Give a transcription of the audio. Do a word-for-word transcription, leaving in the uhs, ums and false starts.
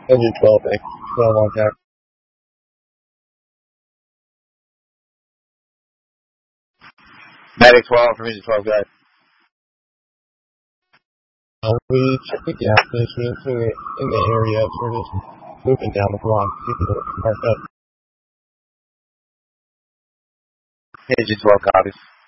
Engine twelve, thanks. Twelve on tap. Medic twelve from Engine twelve, guys. Uh, we checked the gas station in the, in the area. We're just moving down the block. People are parked up. Engine twelve copies.